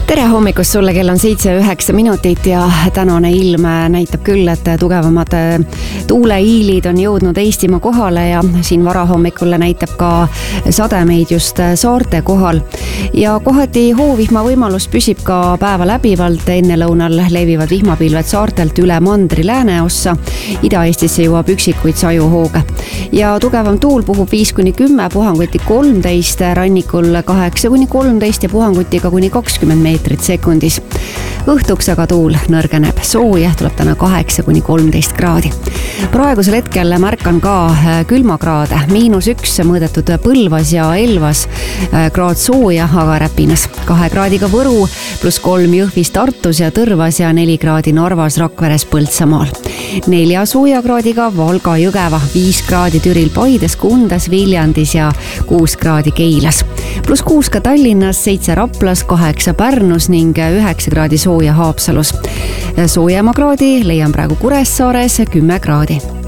Tere hommikust sulle, kell on 7:09 ja tänane ilm näitab küll, et tugevamad tuuleiilid on jõudnud Eestimaa kohale ja siin varahommikul näitab ka sademeid just saarte kohal. Ja kohati hoovihma võimalus püsib ka päeva läbivalt, ennelõunal levivad vihmapilved saartelt üle mandri lääneossa, Ida-Eestisse jõuab üksikuid sajuhooge. Ja tugevam tuul puhub 5-10, puhanguti 13, rannikul 8-13 ja puhangutiga kuni 20 meetrit sekundis. Õhtuks aga tuul nõrgeneb, sooja tuleb täna 8-13 kraadi. Praegusel hetkel märkan ka külmakraade, -1 mõõdetud Põlvas ja Elvas, kraad sooja, aga Räpinas. 2 kraadiga Võru, +3 Jõhvis, Tartus ja Tõrvas ja 4 kraadi Narvas, Rakveres, Põltsamaal. 4 sooja kraadiga Valga, Jõgeva, 5 kraadi Türil, Paides, Kundas, Viljandis ja 6 kraadi Keilas. +6 ka Tallinnas, 7 Raplas, 8 Pärnus ning 9 kraadi sooja Haapsalus. Soojema kraadi leian praegu Kuressaares, 10 kraadi.